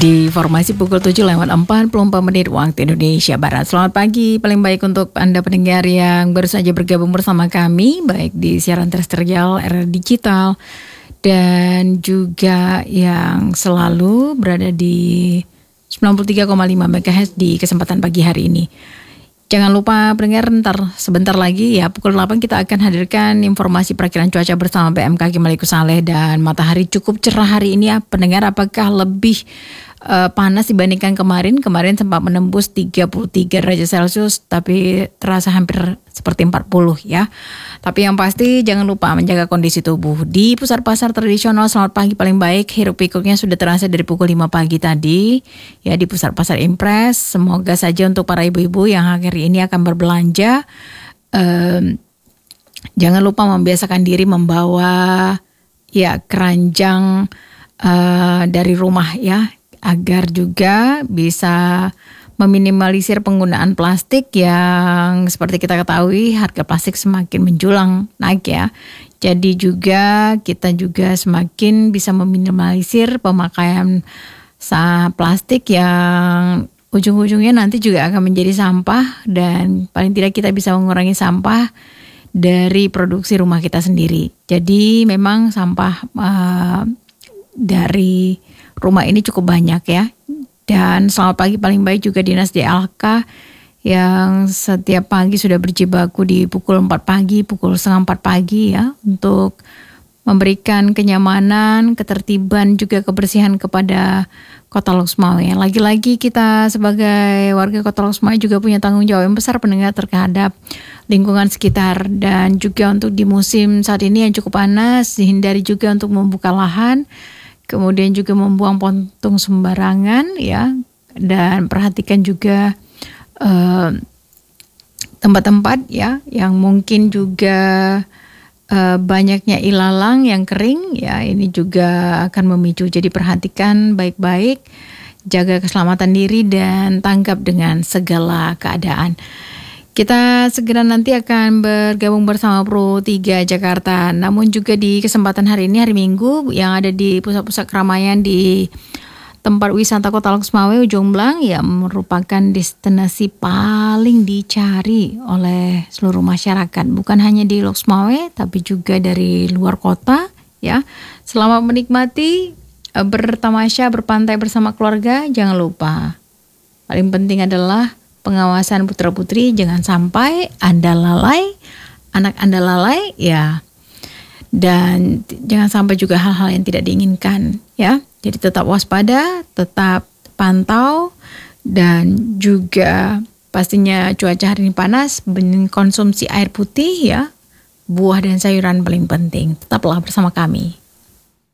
Di formasi pukul 7:44 waktu Indonesia Barat. Selamat pagi, paling baik untuk Anda pendengar yang baru saja bergabung bersama kami, baik di siaran terestrial, era digital, dan juga yang selalu berada di 93,5 MHz di kesempatan pagi hari ini. Jangan lupa pendengar, sebentar lagi ya pukul 8 kita akan hadirkan informasi perakiran cuaca bersama BMKG Maliku Saleh, dan matahari cukup cerah hari ini ya pendengar. Apakah lebih panas dibandingkan kemarin? Kemarin sempat menembus 33 derajat Celcius tapi terasa hampir seperti 40 ya. Tapi yang pasti jangan lupa menjaga kondisi tubuh. Di pusat pasar tradisional, selamat pagi paling baik. Hiruk pikuknya sudah terasa dari pukul 5 pagi tadi ya di pusat pasar Impres. Semoga saja untuk para ibu-ibu yang hari ini akan berbelanja, jangan lupa membiasakan diri membawa ya keranjang dari rumah ya, agar juga bisa meminimalisir penggunaan plastik yang seperti kita ketahui harga plastik semakin menjulang naik ya. Jadi juga kita juga semakin bisa meminimalisir pemakaian plastik yang ujung-ujungnya nanti juga akan menjadi sampah, dan paling tidak kita bisa mengurangi sampah dari produksi rumah kita sendiri. Jadi memang sampah dari rumah ini cukup banyak ya. Dan selamat pagi paling baik juga Dinas DLK yang setiap pagi sudah berjibaku di pukul 4 pagi, pukul setengah 4 pagi ya, untuk memberikan kenyamanan, ketertiban, juga kebersihan kepada Kota Lok Sumawe. Lagi-lagi kita sebagai warga Kota Lok Sumawe juga punya tanggung jawab yang besar pendengar terhadap lingkungan sekitar, dan juga untuk di musim saat ini yang cukup panas, dihindari juga untuk membuka lahan, kemudian juga membuang puntung sembarangan ya, dan perhatikan juga tempat-tempat ya yang mungkin juga banyaknya ilalang yang kering ya, ini juga akan memicu. Jadi perhatikan baik-baik, jaga keselamatan diri dan tanggap dengan segala keadaan. Kita segera nanti akan bergabung bersama Pro 3 Jakarta. Namun juga di kesempatan hari ini, hari Minggu, yang ada di pusat-pusat keramaian di tempat wisata Kota Lok Sumawe, Ujung Blang, yang merupakan destinasi paling dicari oleh seluruh masyarakat. Bukan hanya di Lok Sumawe, tapi juga dari luar kota ya. Selamat menikmati bertamasya, berpantai bersama keluarga. Jangan lupa, paling penting adalah pengawasan putra-putri, jangan sampai Anda lalai, anak Anda lalai ya. Dan jangan sampai juga hal-hal yang tidak diinginkan ya. Jadi tetap waspada, tetap pantau, dan juga pastinya cuaca hari ini panas, konsumsi air putih ya, buah dan sayuran paling penting. Tetaplah bersama kami.